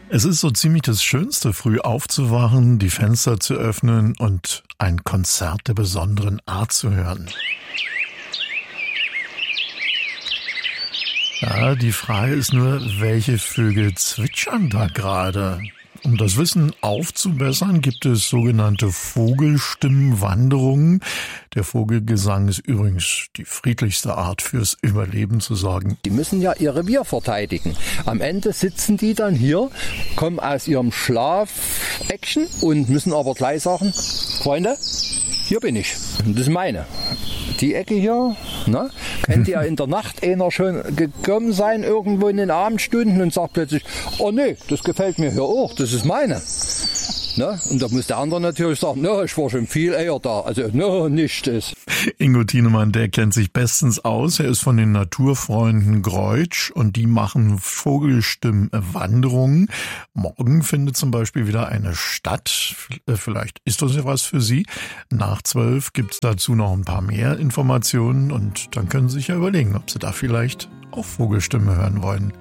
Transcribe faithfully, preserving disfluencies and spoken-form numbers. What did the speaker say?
Es ist so ziemlich das Schönste, früh aufzuwachen, die Fenster zu öffnen und ein Konzert der besonderen Art zu hören. Ja, die Frage ist nur, welche Vögel zwitschern da gerade? Um das Wissen aufzubessern, gibt es sogenannte Vogelstimmenwanderungen. Der Vogelgesang ist übrigens die friedlichste Art fürs Überleben zu sorgen. Die müssen ja ihr Revier verteidigen. Am Ende sitzen die dann hier, kommen aus ihrem Schlafeckchen und müssen aber gleich sagen, Freunde, hier bin ich. Und das ist meine. Die Ecke hier, ne, könnte ja in der Nacht einer schon gekommen sein, irgendwo in den Abendstunden und sagt plötzlich, oh nee, das gefällt mir hier auch, das ist meine. Ne? Und da muss der andere natürlich sagen, no, ich war schon viel eher da, also no, nicht ist. Ingo Thienemann, der kennt sich bestens aus. Er ist von den Naturfreunden Greutsch und die machen Vogelstimmwanderungen. Morgen findet zum Beispiel wieder eine statt. Vielleicht ist das ja was für Sie. Nach zwölf gibt's dazu noch ein paar mehr Informationen und dann können Sie sich ja überlegen, ob Sie da vielleicht auch Vogelstimme hören wollen.